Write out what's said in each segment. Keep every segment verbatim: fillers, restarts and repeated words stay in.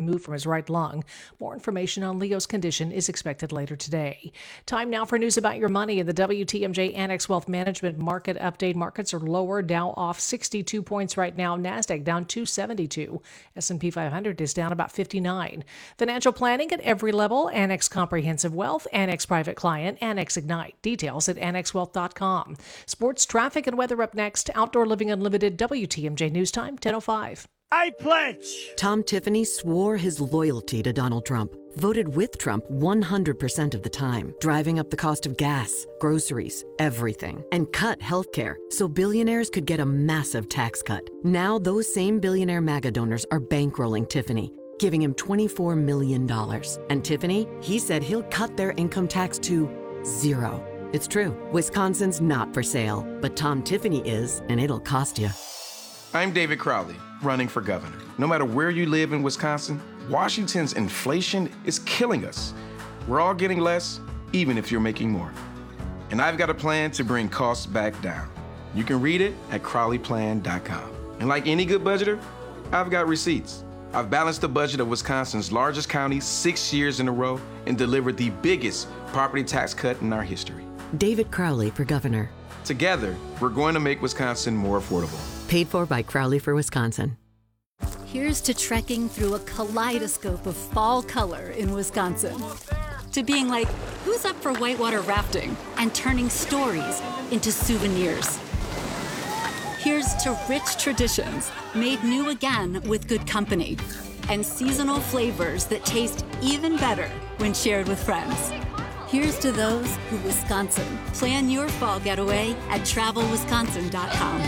removed from his right lung. More information on Leo's condition is expected later today. Time now for news about your money in the W T M J Annex Wealth Management market update. Markets are lower. Dow off sixty-two points right now. NASDAQ down two seventy-two. S and P five hundred is down about fifty-nine. Financial planning at every level. Annex Comprehensive Wealth, Annex Private Client, Annex Ignite. Details at annex wealth dot com. Sports, traffic, and weather up next. Outdoor Living Unlimited, W T M J News Time, ten oh five. I pledge. Tom Tiffany swore his loyalty to Donald Trump, voted with Trump one hundred percent of the time, driving up the cost of gas, groceries, everything, and cut healthcare so billionaires could get a massive tax cut. Now those same billionaire MAGA donors are bankrolling Tiffany, giving him twenty-four million dollars. And Tiffany, he said he'll cut their income tax to zero. It's true. Wisconsin's not for sale, but Tom Tiffany is, and it'll cost you. I'm David Crowley, running for governor. No matter where you live in Wisconsin, Washington's inflation is killing us. We're all getting less, even if you're making more. And I've got a plan to bring costs back down. You can read it at crowley plan dot com. And like any good budgeter, I've got receipts. I've balanced the budget of Wisconsin's largest county six years in a row and delivered the biggest property tax cut in our history. David Crowley for governor. Together, we're going to make Wisconsin more affordable. Paid for by Crowley for Wisconsin. Here's to trekking through a kaleidoscope of fall color in Wisconsin. To being like, who's up for whitewater rafting? And turning stories into souvenirs. Here's to rich traditions made new again with good company. And seasonal flavors that taste even better when shared with friends. Here's to those who Wisconsin. Plan your fall getaway at travel wisconsin dot com.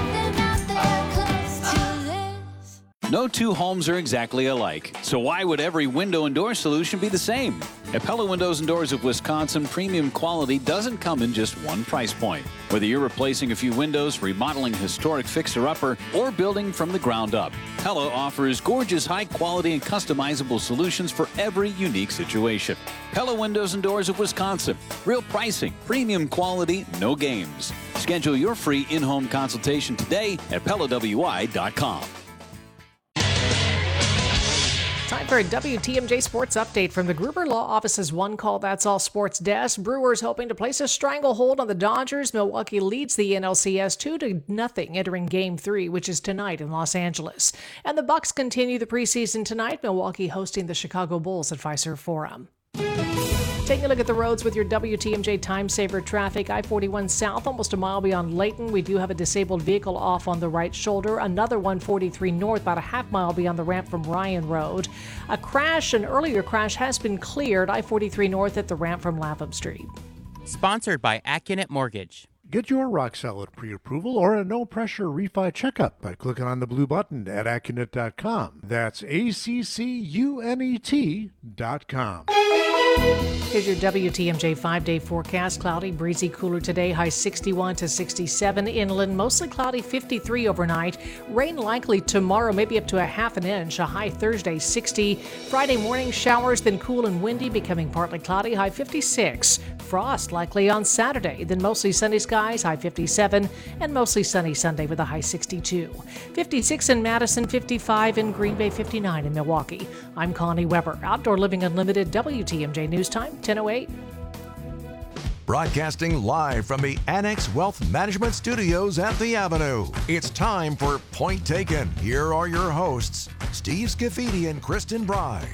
No two homes are exactly alike, so why would every window and door solution be the same? At Pella Windows and Doors of Wisconsin, premium quality doesn't come in just one price point. Whether you're replacing a few windows, remodeling a historic fixer-upper, or building from the ground up, Pella offers gorgeous, high-quality, and customizable solutions for every unique situation. Pella Windows and Doors of Wisconsin. Real pricing, premium quality, no games. Schedule your free in-home consultation today at pella w i dot com. Time for a W T M J Sports Update from the Gruber Law Office's One Call That's All Sports Desk. Brewers hoping to place a stranglehold on the Dodgers. Milwaukee leads the N L C S two to nothing entering Game three, which is tonight in Los Angeles. And the Bucks continue the preseason tonight. Milwaukee hosting the Chicago Bulls at Fiserv Forum. Taking a look at the roads with your W T M J Time Saver traffic. I forty-one south, almost a mile beyond Layton. We do have a disabled vehicle off on the right shoulder. Another one forty-three north, about a half mile beyond the ramp from Ryan Road. A crash, an earlier crash, has been cleared. I forty-three north at the ramp from Latham Street. Sponsored by Accunet Mortgage. Get your rock-solid pre-approval or a no-pressure refi checkup by clicking on the blue button at accunet dot com. That's A C C U N E T dot com. Here's your W T M J five-day forecast. Cloudy, breezy, cooler today. High sixty-one to sixty-seven. Inland, mostly cloudy, fifty-three overnight. Rain likely tomorrow, maybe up to a half an inch. A high Thursday, sixty. Friday morning, showers, then cool and windy, becoming partly cloudy. High fifty-six. Frost likely on Saturday, then mostly sunny skies. High fifty-seven. And mostly sunny Sunday with a high sixty-two. fifty-six in Madison, fifty-five in Green Bay, fifty-nine in Milwaukee. I'm Connie Weber. Outdoor Living Unlimited, W T M J News Time, ten oh eight. Broadcasting live from the Annex Wealth Management Studios at the Avenue. It's time for Point Taken. Here are your hosts, Steve Scafidi and Kristen Bride.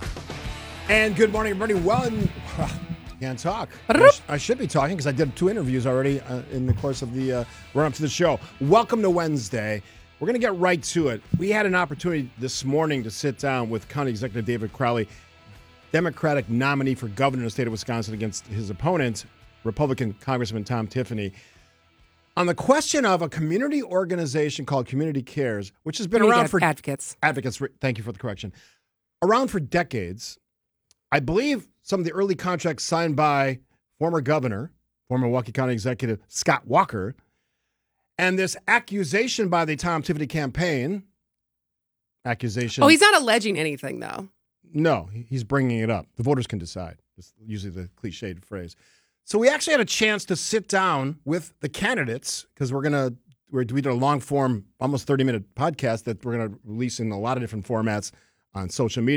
And good morning, everybody. Well, and, uh, can't talk. I, sh- I should be talking because I did two interviews already uh, in the course of the uh, run-up to the show. Welcome to Wednesday. We're going to get right to it. We had an opportunity this morning to sit down with County Executive David Crowley, Democratic nominee for governor in the state of Wisconsin, against his opponent, Republican Congressman Tom Tiffany, on the question of a community organization called Community Cares, which has been Community around for advocates. Advocates. Thank you for the correction. Around for decades. I believe some of the early contracts signed by former governor, former Milwaukee County Executive Scott Walker, and this accusation by the Tom Tiffany campaign. Accusation. Oh, he's not alleging anything, though. No, he's bringing it up. The voters can decide. It's usually the cliched phrase. So we actually had a chance to sit down with the candidates because we're going to, we did a long form, almost thirty minute podcast that we're going to release in a lot of different formats on social media.